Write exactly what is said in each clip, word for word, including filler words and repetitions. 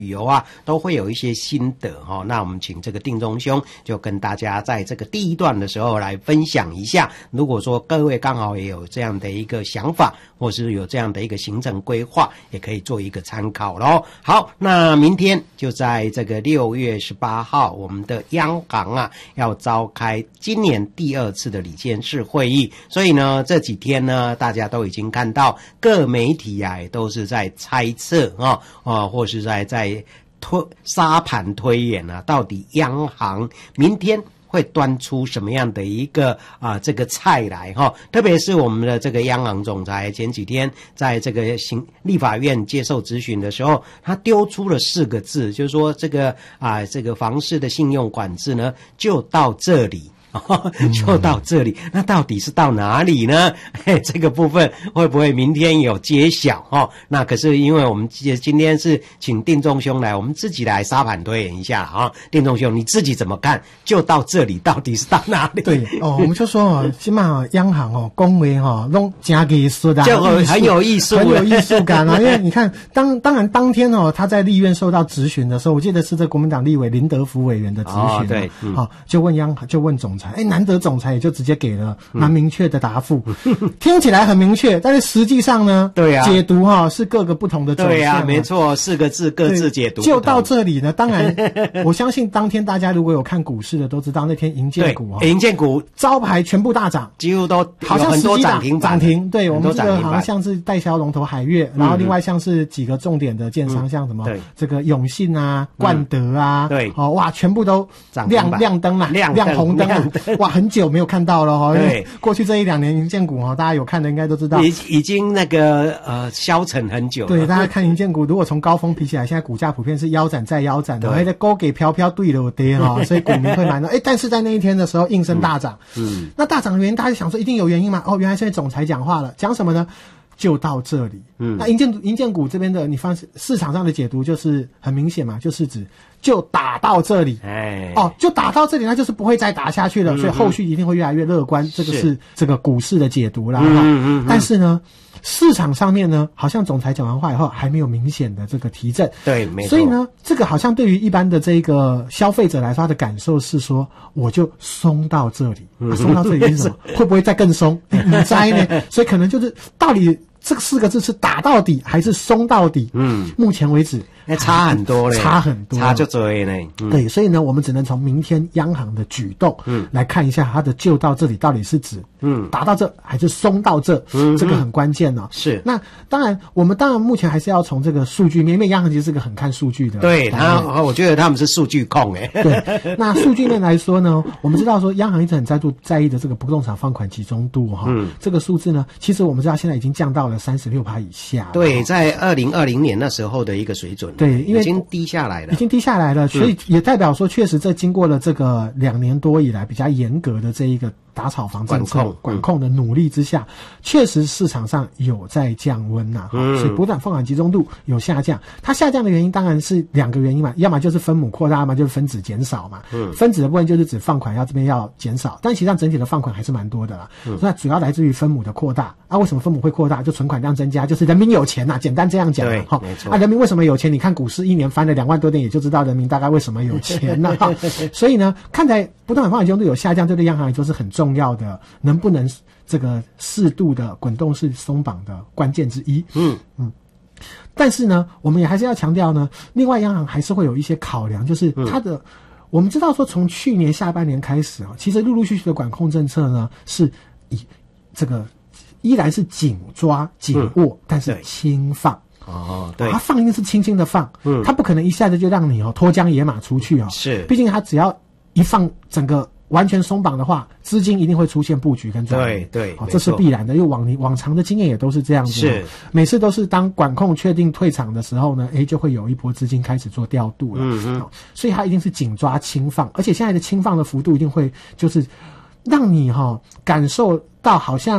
旅游啊，都会有一些心得哈、哦。那我们请这个定中兄就跟大家在这个第一段的时候来分享一下。如果说各位刚好也有这样的一个想法，或是有这样的一个行程规划，也可以做一个参考咯。好，那明天就在这个六月十八号，我们的央行啊要召开今年第二次的理监事会议，所以呢这几天呢，大家都已经看到各媒体啊也都是在猜测啊啊、哦，或是在在推沙盘推演啊，到底央行明天会端出什么样的一个啊、呃、这个菜来哈？特别是我们的这个央行总裁前几天在这个行立法院接受质询的时候，他丢出了四个字，就是说这个啊、呃、这个房市的信用管制呢就到这里。就到这里，那到底是到哪里呢？嘿，这个部分会不会明天有揭晓哦？那可是因为我们今天是请定中兄来，我们自己来沙盘推演一下啊。定中兄，你自己怎么看？就到这里，到底是到哪里？ 对哦，我们就说哦，起码央行哦，讲话哈，弄加艺术的， 就很有艺术， 很有艺术感啊。因为你看，当当然当天哦，他在立院受到质询的时候，我记得是这国民党立委林德福委员的质询、哦， 对，嗯、 好、哦，就问央行，就问总裁。哎，难得总裁也就直接给了蛮明确的答复、嗯，听起来很明确，但是实际上呢， 对啊， 解读哈、哦、是各个不同的走向、啊。 对啊，没错，四个字各自解读。 就到这里呢，当然，我相信当天大家如果有看股市的都知道，那天营建股哈、哦， 营建股招牌全部大涨， 几乎都好像很多涨停涨停。对我们这个好像像是代销龙头海悦、嗯，然后另外像是几个重点的建商，嗯、像什么这个永信啊、冠德啊， 对， 哦哇，全部都亮亮灯啦， 亮亮红灯啊，哇，很久没有看到了哈。对，过去这一两年营建股哈，大家有看的应该都知道， 已已经那个呃消沉很久了。 对，大家看营建股，如果从高峰比起来，现在股价普遍是腰斩再腰斩的，还在高给飘飘对了跌哈，所以股民会买呢。哎，但是在那一天的时候应声大涨，嗯，那大涨的原因，大家想说一定有原因嘛？哦，原来现在总裁讲话了，讲什么呢？就到这里，嗯，那营建营建股这边的，你放市场上的解读就是很明显嘛，就是指就打到这里，哎，哦，就打到这里，那就是不会再打下去了，嗯、所以后续一定会越来越乐观，这个是这个股市的解读啦。嗯嗯嗯。但是呢，市场上面呢，好像总裁讲完话以后还没有明显的这个提振， 对，没错。 所以呢，这个好像对于一般的这个消费者来说，他的感受是说，我就松到这里，嗯啊、松到这里是什么？会不会再更松？你猜呢？所以可能就是到底。这四个字是打到底还是松到底？嗯，目前为止差很多嘞， 差很多， 差就多嘞。嗯、 对，所以呢，我们只能从明天央行的举动，嗯，来看一下它的就到这里到底是指，嗯，打到这还是松到这，嗯，这个很关键哦。 是， 那当然，我们当然目前还是要从这个数据面，因为央行其实是个很看数据的。 对，他，我觉得他们是数据控诶。 对，那数据面来说呢，我们知道说央行一直很在乎在意的这个不动产放款集中度哈，嗯，这个数字呢，其实我们知道现在已经降到了三十六趴以下。 对，在二零二零年那时候的一个水准。 对，因为已经低下来了， 已经低下来了，所以也代表说，确实这经过了这个两年多以来比较严格的这一个打炒房政策管控管控的努力之下，确实市场上有在降温呐、啊嗯，所以不动产放款集中度有下降。它下降的原因当然是两个原因嘛，要么就是分母扩大，要么就是分子减少嘛。嗯，分子的部分就是指放款要这边要减少，但实际上整体的放款还是蛮多的啦。嗯，那主要来自于分母的扩大啊。为什么分母会扩大？就存款量增加，就是人民有钱呐、啊，简单这样讲。 对，没错。 啊，人民为什么有钱？你看股市一年翻了两万多点，也就知道人民大概为什么有钱呐、啊。所以呢，看起来不动产放款集中度有下降，这对央行来说是很重要的。能不能这个适度的滚动式松绑的关键之一。嗯嗯，但是呢，我们也还是要强调呢，另外央行还是会有一些考量，就是它的、嗯、我们知道说，从去年下半年开始啊，其实陆陆续续的管控政策呢，是以这个依然是紧抓紧握，嗯、但是轻放。 哦，对， 它放一定是轻轻的放，嗯，它不可能一下子就让你哦脱缰野马出去哦， 是， 毕竟它只要一放整个。完全松绑的话，资金一定会出现布局跟转移， 对对、 哦，这是必然的。因为往往常的经验也都是这样子， 是每次都是当管控确定退场的时候呢，诶，就会有一波资金开始做调度了。嗯嗯、哦，所以它一定是紧抓轻放，而且现在的轻放的幅度一定会就是让你哈、哦、感受到好像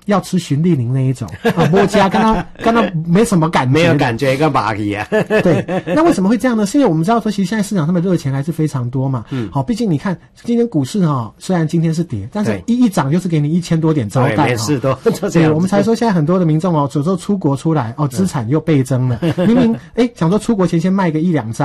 要吃循利宁那一种啊，摸加跟他跟他没什么感觉， 没有感觉，一个蚂蚁啊。 对，那为什么会这样呢？是因为我们知道说，其实现在市场上面热钱还是非常多嘛。嗯，好，毕竟你看今天股市哈、哦，虽然今天是跌，但是一一涨就是给你一千多点招待哈。 没事，都都这样。我们才说现在很多的民众哦，有时候出国出来哦，资产又倍增了。明明哎想说出国前先卖个一两张。